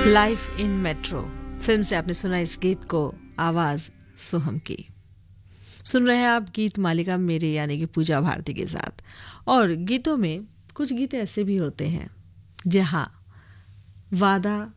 Life in metro film से आपने सुना इस गीत को, आवाज सोहम की। सुन रहे हैं आप गीत मालिका मेरे यानी कि पूजा भारती के साथ। और गीतों में कुछ गीत ऐसे भी होते हैं जहाँ वादा